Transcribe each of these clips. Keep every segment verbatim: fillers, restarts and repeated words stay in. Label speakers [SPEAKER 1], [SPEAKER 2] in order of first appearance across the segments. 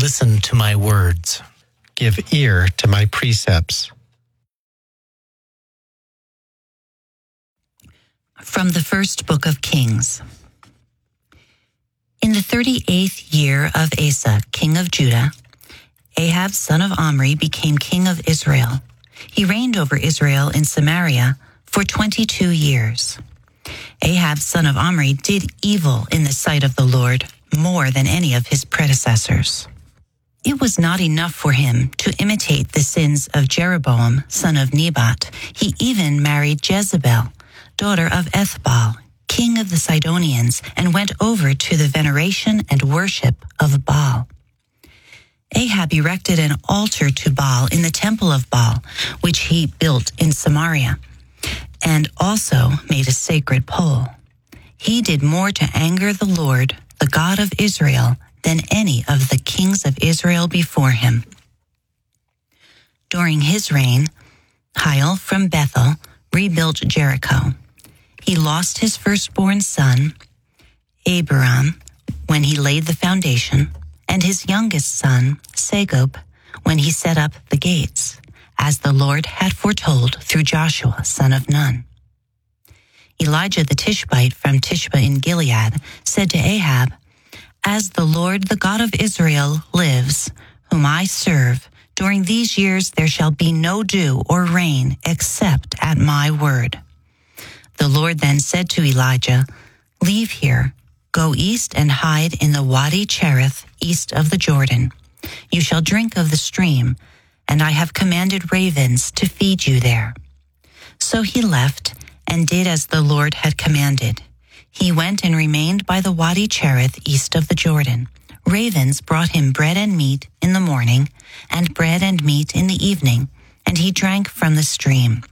[SPEAKER 1] Listen to my words.
[SPEAKER 2] Give ear to my precepts.
[SPEAKER 3] From the first book of Kings. In the thirty-eighth year of Asa, king of Judah, Ahab, son of Omri, became king of Israel. He reigned over Israel in Samaria for twenty-two years. Ahab, son of Omri, did evil in the sight of the Lord more than any of his predecessors. It was not enough for him to imitate the sins of Jeroboam, son of Nebat. He even married Jezebel, daughter of Ethbaal, king of the Sidonians, and went over to the veneration and worship of Baal. Ahab erected an altar to Baal in the temple of Baal, which he built in Samaria, and also made a sacred pole. He did more to anger the Lord, the God of Israel, than any of the kings of Israel before him. During his reign, Hiel from Bethel rebuilt Jericho. He lost his firstborn son, Abiram, when he laid the foundation, and his youngest son, Segub, when he set up the gates, as the Lord had foretold through Joshua, son of Nun. Elijah the Tishbite from Tishba in Gilead said to Ahab, "As the Lord, the God of Israel, lives, whom I serve, during these years there shall be no dew or rain except at my word." The Lord then said to Elijah, "Leave here, go east and hide in the Wadi Cherith, east of the Jordan. You shall drink of the stream, and I have commanded ravens to feed you there." So he left and did as the Lord had commanded. He went and remained by the Wadi Cherith east of the Jordan. Ravens brought him bread and meat in the morning, and bread and meat in the evening, and he drank from the stream.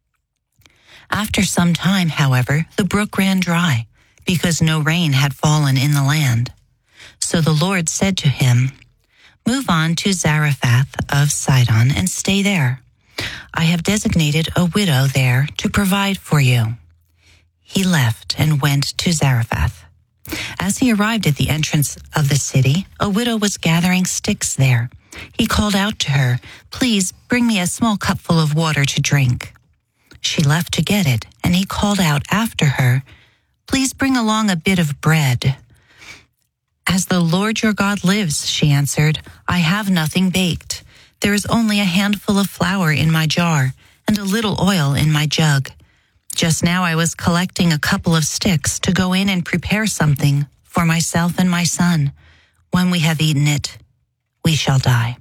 [SPEAKER 3] After some time, however, the brook ran dry, because no rain had fallen in the land. So the Lord said to him, "Move on to Zarephath of Sidon and stay there. I have designated a widow there to provide for you." He left and went to Zarephath. As he arrived at the entrance of the city, a widow was gathering sticks there. He called out to her, "Please bring me a small cupful of water to drink." She left to get it, and he called out after her, "Please bring along a bit of bread." "As the Lord your God lives," she answered, "I have nothing baked. There is only a handful of flour in my jar and a little oil in my jug. Just now I was collecting a couple of sticks to go in and prepare something for myself and my son. When we have eaten it, we shall die."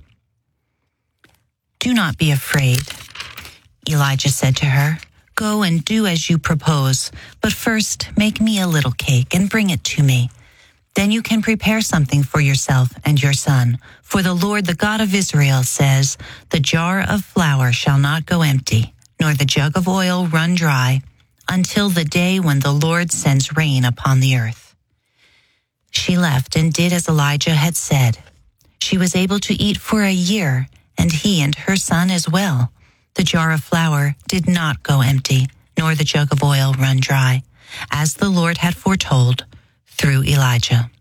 [SPEAKER 3] "Do not be afraid," Elijah said to her. "Go and do as you propose, but first make me a little cake and bring it to me. Then you can prepare something for yourself and your son. For the Lord, the God of Israel, says, 'The jar of flour shall not go empty, nor the jug of oil run dry, until the day when the Lord sends rain upon the earth.'" She left and did as Elijah had said. She was able to eat for a year, and he and her son as well. The jar of flour did not go empty, nor the jug of oil run dry, as the Lord had foretold through Elijah.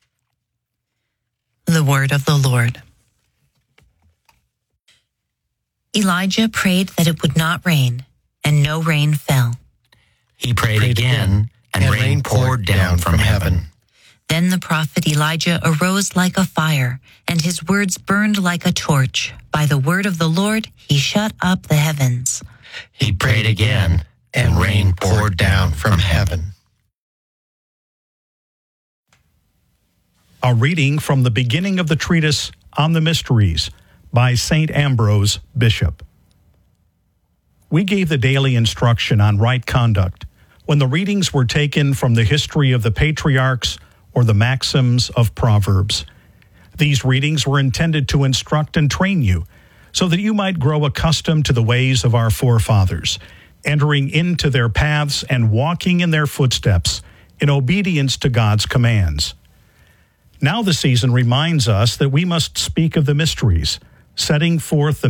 [SPEAKER 3] The word of the Lord. Elijah prayed that it would not rain, and no rain fell.
[SPEAKER 1] He prayed, prayed again, again, and, and rain poured down from heaven.
[SPEAKER 3] Then the prophet Elijah arose like a fire, and his words burned like a torch. By the word of the Lord, he shut up the heavens.
[SPEAKER 1] He prayed again, and rain poured down from heaven.
[SPEAKER 4] A reading from the beginning of the treatise on the Mysteries by Saint Ambrose, Bishop. We gave the daily instruction on right conduct when the readings were taken from the history of the patriarchs or the maxims of Proverbs. These readings were intended to instruct and train you so that you might grow accustomed to the ways of our forefathers, entering into their paths and walking in their footsteps in obedience to God's commands. Now the season reminds us that we must speak of the mysteries, setting forth the